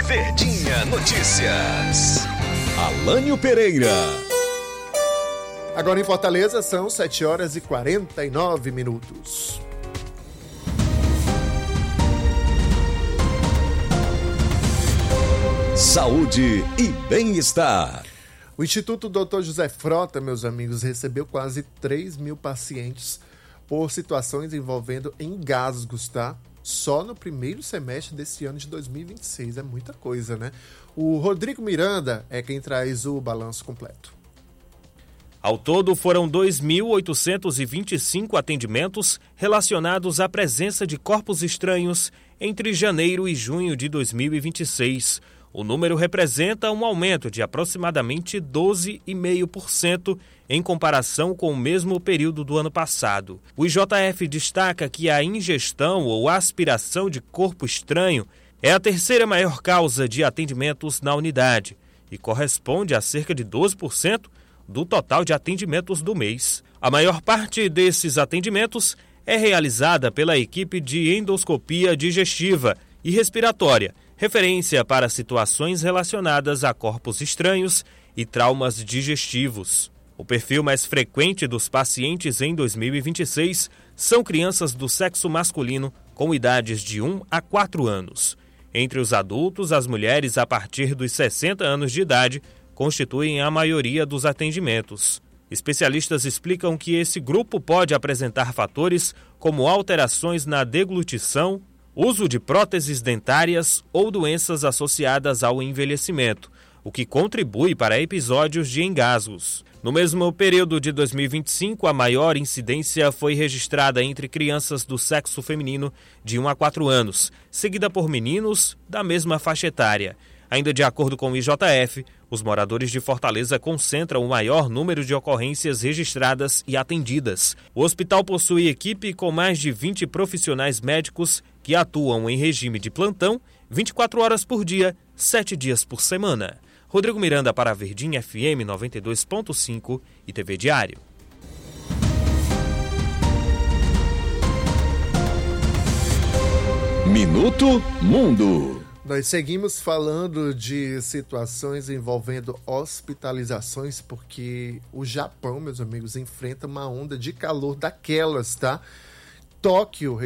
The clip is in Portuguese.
Verdinha Notícias. Alânio Pereira. Agora em Fortaleza são 7h49. Saúde e bem-estar. O Instituto Dr. José Frota, meus amigos, recebeu quase 3.000 pacientes por situações envolvendo engasgos, tá? Só no primeiro semestre desse ano de 2026. É muita coisa, né? O Rodrigo Miranda é quem traz o balanço completo. Ao todo, foram 2.825 atendimentos relacionados à presença de corpos estranhos entre janeiro e junho de 2026. O número representa um aumento de aproximadamente 12,5% em comparação com o mesmo período do ano passado. O IJF destaca que a ingestão ou aspiração de corpo estranho é a terceira maior causa de atendimentos na unidade e corresponde a cerca de 12% do total de atendimentos do mês. A maior parte desses atendimentos é realizada pela equipe de endoscopia digestiva e respiratória, referência para situações relacionadas a corpos estranhos e traumas digestivos. O perfil mais frequente dos pacientes em 2026 são crianças do sexo masculino com idades de 1 a 4 anos. Entre os adultos, as mulheres a partir dos 60 anos de idade constituem a maioria dos atendimentos. Especialistas explicam que esse grupo pode apresentar fatores como alterações na deglutição, uso de próteses dentárias ou doenças associadas ao envelhecimento, o que contribui para episódios de engasgos. No mesmo período de 2025, a maior incidência foi registrada entre crianças do sexo feminino de 1 a 4 anos, seguida por meninos da mesma faixa etária. Ainda de acordo com o IJF, os moradores de Fortaleza concentram o maior número de ocorrências registradas e atendidas. O hospital possui equipe com mais de 20 profissionais médicos que atuam em regime de plantão 24 horas por dia, 7 dias por semana. Rodrigo Miranda para a Verdinha FM 92.5 e TV Diário. Minuto Mundo. Nós seguimos falando de situações envolvendo hospitalizações, porque o Japão, meus amigos, enfrenta uma onda de calor daquelas, tá? Tóquio